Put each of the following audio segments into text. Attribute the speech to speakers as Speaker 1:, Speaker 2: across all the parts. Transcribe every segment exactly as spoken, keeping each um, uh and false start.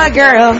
Speaker 1: my girl.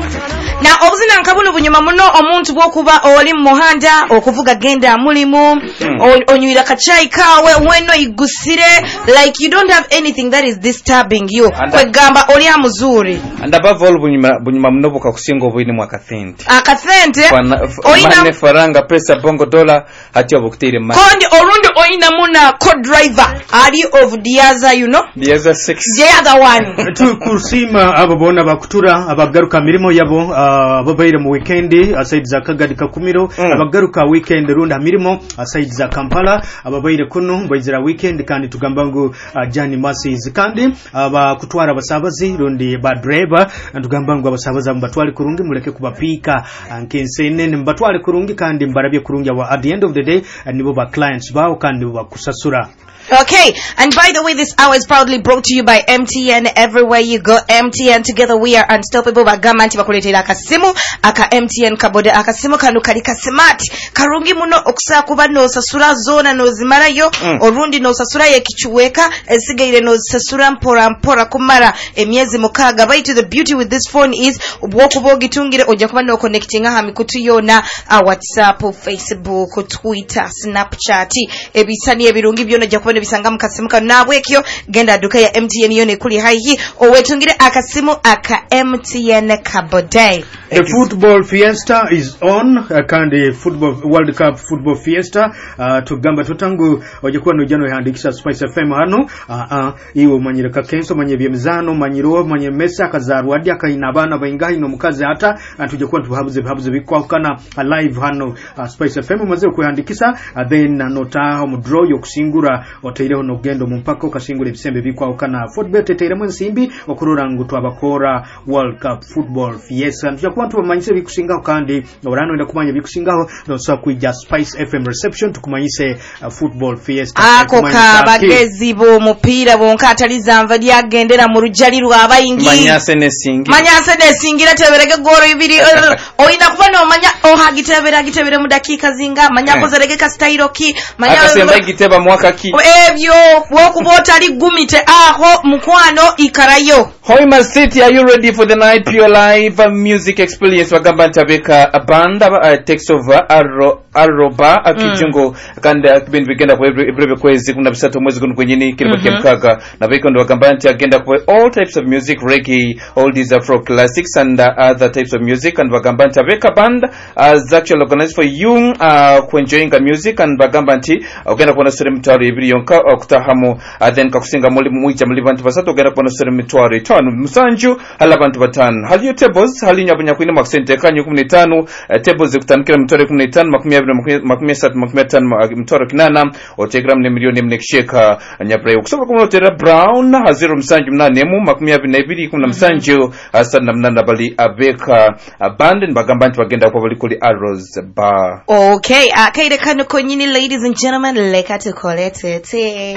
Speaker 1: Na obuzina nkabuno bunyuma muno omuntu bwokuba oli muhanda okuvuga genda mulimu mm. onywira kachai kawe weno igusire like you don't have anything that is disturbing you kwegamba oli amuzuri
Speaker 2: and above all bunyuma bunyuma muno boka kusinga obwini mwaka thenti
Speaker 1: akathente
Speaker 2: oina faranga pesa bongo dollar hati obukutire mali
Speaker 1: kondi orundi oina muna co-driver ali of Diaza you know
Speaker 2: Diaza six
Speaker 1: the other one
Speaker 3: tu kusima abo bona bakutura abagaruka mirimo yabo ababaire mu weekend aside za Kagadi Kakumiro mm. abagaruka weekend runda mirimo aside za Kampala ababaire kuno bayizira weekend kandi tugamba ngo uh, Jani Massies kandi abakutwara abasabazi rundi ba driver tugamba ngo abasabaza mbatwali kurungi muleke kubapika nkensenene mbatwali kurungi kandi mbarabye kurungi wa at the end of the day uh, nibo ba clients bao kandi bakusasura.
Speaker 1: Okay, and by the way, this hour is proudly brought to you by M T N. Everywhere you go, M T N. Together we are unstoppable. Bagamba nti bakuletera akasimu aka M T N kabode akasimu kanu kali kasimart karungi muno okusa kuba no sasura zona no zimarayo mm. orundi no sasura yekichuweka esigaire no sasura mpora mpora kumara emyezi mukaga. By to the beauty with this phone is obwokubo gitungire ojja kuba no connecting ha mikutu yona uh, WhatsApp, Facebook, Twitter, Snapchat ebisani ebirungi byona ojja kuba bisanga mukasimuka nabwekyo genda duka ya M T N yone kuli haihi owetungire akasimu aka M T N kabode.
Speaker 3: The football fiesta is on uh, kandi football World Cup football fiesta uh, tugamba tutangu ojekuwa no jano handikisha Spice F M hano uh, uh, iwo manyire kakenso manye byemizano manyiro manye mesa kazarwadi akaina bana baingahi no mukazi hata tujekuwa tuhabuze habuze bikwakana live hano uh, Spice F M maze kuhandikisa uh, then uh, nota mu draw yokusingura otaireho no gendo mu mpaka okasingura ebisembe bikwakana football tetere mu nsimbi okurura ngutu abakora World Cup football fiesta tujakuwa tubamanyise bikusingaho kandi orano enda kumanya bikusingaho no so kuija Spice F M reception tukumanyise uh, football fiesta
Speaker 1: ako ka bagezi bo mupira bonka ataliza mva lyagendera mu rujali rwa bayingi
Speaker 2: manyase ne singi
Speaker 1: manyase ne singira teberege goro ibiri oina kubana omanya ohagitebera gitebere mu dakika zinga manya kozerege ka style ki manya
Speaker 2: akasemba giteba mwaka ki
Speaker 1: ebyo wokubota ali gumite aho mukwano ikarayo.
Speaker 2: Hoima City, are you ready for the night pure live uh, music experience? Wagamba ntabeka a band uh, takes over arro arroba akijungo mm. kanda kibindi bigenda kwa every kwezi kuna bisatu mwezi kuno kwenyini kile mm-hmm. mkaga na beko ndo wagamba nti agenda kwa all types of music, reggae, oldies, afro classics and uh, other types of music, and wagamba nti abeka band as actually organized for you uh, enjoying the music, and wagamba nti ogenda kwa nasore mtwaro ibiri yonka okutahamu uh, then kakusinga muli mwija muli bantu basatu ogenda kwa nasore mtwaro itwanu musanju hala bantu batanu hali yo tables hali nyabunya kwine makusente kanyu kumi na tano uh, tables kutamkira mtwaro kumi na tano makumi makumi satu makumi tano mtwaro kinana otegram ne milioni mnekisheka nyabrayo kusoba kumotera brown haziro msanju mnane mu makumi abiri kumi na msanju asana mnana bali abeka abandon bagamba nti bagenda kwa bali kuli Arrows Bar.
Speaker 1: Okay, akaide kanu konyini ladies and gentlemen, leka tukolete te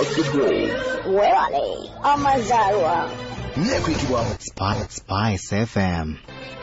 Speaker 4: where are they amazarwa
Speaker 5: Spice, Spice F M.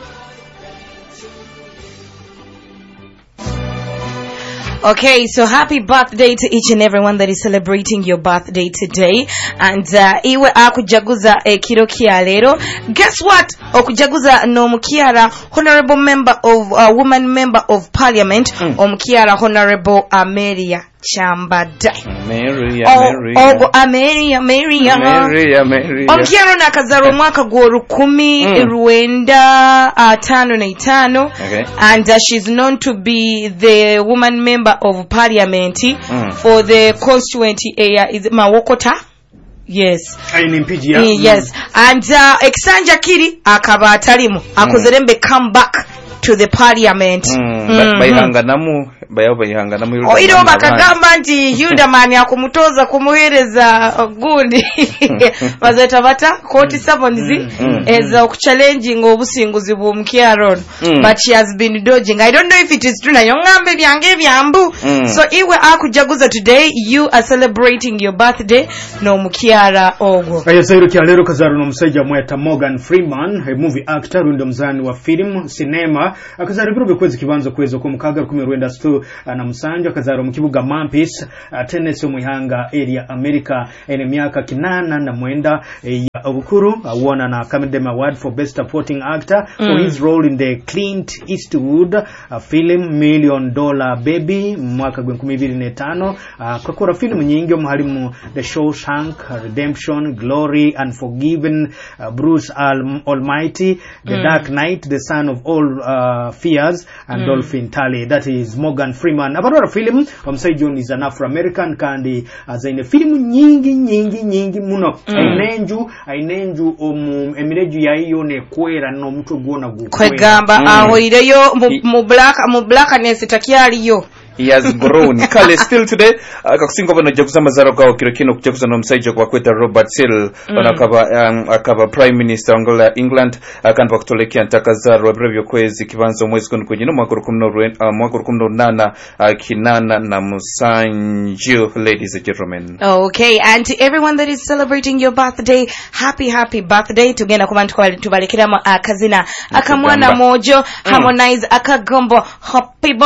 Speaker 1: Okay, so happy birthday to each and everyone that is celebrating your birthday today. And uh, iwe akujaguza e kiro kia lero. Guess what? Okujaguza no mukiara honorable member of uh, woman member of parliament mm. Omukiara honorable Amelia Chambada.
Speaker 2: Maria,
Speaker 1: oh,
Speaker 2: Maria.
Speaker 1: Oh, Amelia, Maria.
Speaker 2: Maria, Maria.
Speaker 1: Omukiara na kazaro mwaka gworu kumi mm. Rwenda uh, tano na itano.
Speaker 2: Okay.
Speaker 1: And uh, she's known to be the woman member of parliament mm. for the constituency area is Mawokota. Yes.
Speaker 3: Ayinimpigia.
Speaker 1: Mm, yes. And uh, Exanja Kiri akaba atalimu akozerembe come back to the parliament.
Speaker 2: Mm. Mm-hmm. Bayihanga namu bayaho bayihanga namu
Speaker 1: yuruda. Oiro bakagamba nti Hildaman yakumutoza kumuhereza gundi bazeta bata koti sabonizi eza okuchallenging obusinguzi bw'omukyaro mm. but she has been dodging. I don't know if it is true na yongambe byange byambu mm. so iwe akujaguza today you are celebrating your birthday no mukyara ogwo.
Speaker 3: Ayasairu kya lero kazaro no musajja mweta Morgan Freeman, a movie actor rundo mzani wa film cinema Noah akazara biro bekwezi kibanzo kwezo ko mukaga kumi rwenda sto na musanjo akazara mu kibuga Memphis Tennessee mu ihanga area America ene myaka kinana na mwenda ya obukuru awona na Academy Award for Best Supporting Actor mm. for his role in the Clint Eastwood uh, film Million Dollar Baby mwaka gwa kumi na tano uh, kakora film nyingi omhalimu The Shawshank Redemption Glory Unforgiven uh, Bruce Al- Almighty The mm. Dark Knight The Son of All uh, Fears and mm. Dolphin Tally. That is Morgan Freeman. Abarora film omusai John is an Afro-American kandi azaine film nyingi nyingi nyingi muno mm. ainenju ainenju omu emireju yayo ne kwera no mtu gwona gukwera
Speaker 1: kwegamba mm. aho ireyo mu black mu blackness takyaliyo
Speaker 2: he has grown kale still today akakusinga bano jakusama zaro kwa kiro kino kujakuza no msaijo kwa kweta Robert Hill bana mm. akaba um, akaba prime minister Angola England akanva kutolekea ntaka zaro brevyo kwezi kibanzo mwezi kono kwenye no mwaka rukumu nana kinana na musanjo. Ladies and gentlemen,
Speaker 1: okay, and to everyone that is celebrating your birthday, happy happy birthday. Tugenda kumantu tubalekera akazina akamwana mojo Harmonize akagombo happy